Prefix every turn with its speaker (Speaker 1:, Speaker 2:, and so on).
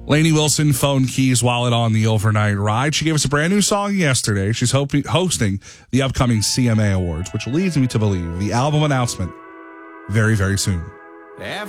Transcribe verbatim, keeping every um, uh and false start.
Speaker 1: Lainey Wilson phone keys wallet on the overnight ride. She gave us a brand new song yesterday. She's hoping, hosting the upcoming C M A Awards, which leads me to believe the album announcement very, very soon.
Speaker 2: After